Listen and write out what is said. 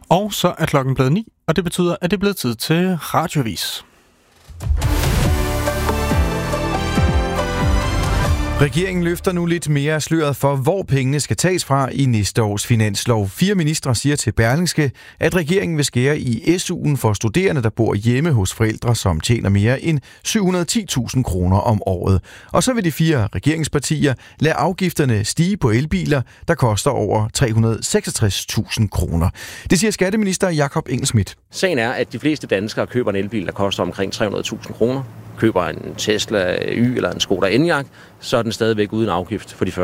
Og så er klokken blevet 9, og det betyder, at det er blevet tid til Radioavis. Regeringen løfter nu lidt mere af sløret for, hvor pengene skal tages fra i næste års finanslov. 4 ministre siger til Berlingske, at regeringen vil skære i SU'en for studerende, der bor hjemme hos forældre, som tjener mere end 710.000 kroner om året. Og så vil de 4 regeringspartier lade afgifterne stige på elbiler, der koster over 366.000 kroner. Det siger skatteminister Jakob Engel-Schmidt. Sagen er, at de fleste danskere køber en elbil, der koster omkring 300.000 kroner. Køber en Tesla Y eller en Skoda Enyaq, så er den stadigvæk uden afgift for de første